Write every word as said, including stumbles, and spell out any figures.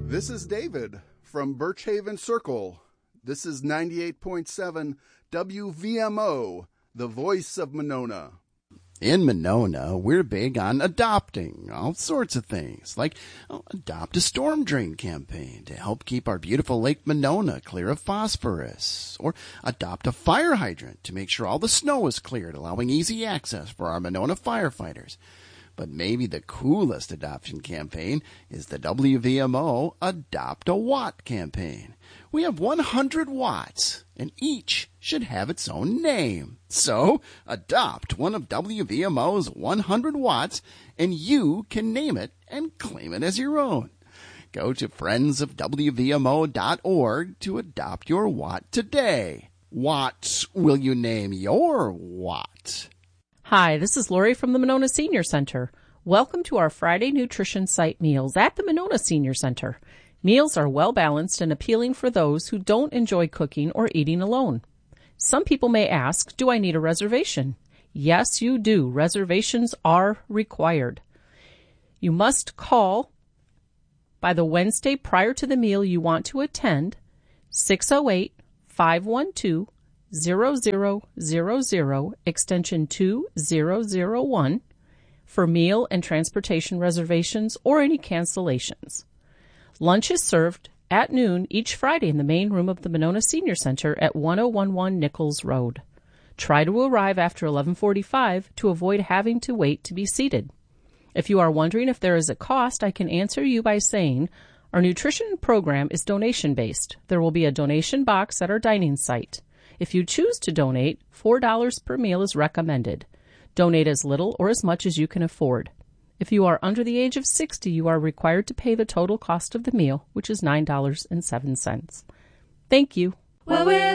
This is David from Birchhaven Circle. This is ninety-eight point seven W V M O, the voice of Monona. In Monona, we're big on adopting all sorts of things, like oh, adopt a storm drain campaign to help keep our beautiful Lake Monona clear of phosphorus, or adopt a fire hydrant to make sure all the snow is cleared, allowing easy access for our Monona firefighters. But maybe the coolest adoption campaign is the W V M O Adopt a Watt campaign. We have one hundred watts, and each should have its own name. So, adopt one of W V M O's one hundred watts, and you can name it and claim it as your own. Go to friends of W V M O dot org to adopt your watt today. What will you name your watt? Hi, this is Lori from the Monona Senior Center. Welcome to our Friday Nutrition Site meals at the Monona Senior Center. Meals are well-balanced and appealing for those who don't enjoy cooking or eating alone. Some people may ask, do I need a reservation? Yes, you do. Reservations are required. You must call by the Wednesday prior to the meal you want to attend, six oh eight, five one two, zero zero zero zero, extension two zero zero one, for meal and transportation reservations or any cancellations. Lunch is served at noon each Friday in the main room of the Monona Senior Center at ten eleven Nichols Road. Try to arrive after eleven forty-five to avoid having to wait to be seated. If you are wondering if there is a cost, I can answer you by saying our nutrition program is donation-based. There will be a donation box at our dining site. If you choose to donate, four dollars per meal is recommended. Donate as little or as much as you can afford. If you are under the age of sixty, you are required to pay the total cost of the meal, which is nine dollars and seven cents. Thank you. Well, we're